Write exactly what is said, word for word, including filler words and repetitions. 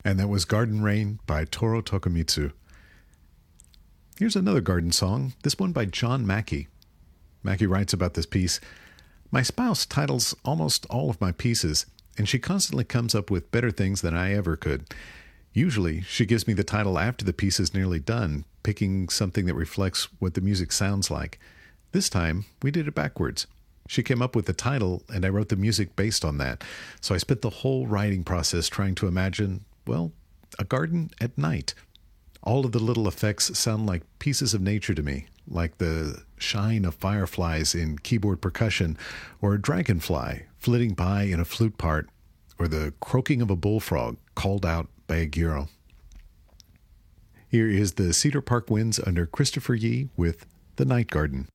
And that was Garden Rain by Toru Tokumitsu. Here's another garden song, this one by John Mackey. Mackey writes about this piece, "My spouse titles almost all of my pieces, and she constantly comes up with better things than I ever could. Usually, she gives me the title after the piece is nearly done, picking something that reflects what the music sounds like. This time, we did it backwards. She came up with the title, and I wrote the music based on that. So I spent the whole writing process trying to imagine, well, a garden at night. All of the little effects sound like pieces of nature to me, like the shine of fireflies in keyboard percussion, or a dragonfly flitting by in a flute part, or the croaking of a bullfrog called out by a gyro." Here is the Cedar Park Winds under Christopher Yee with The Night Garden.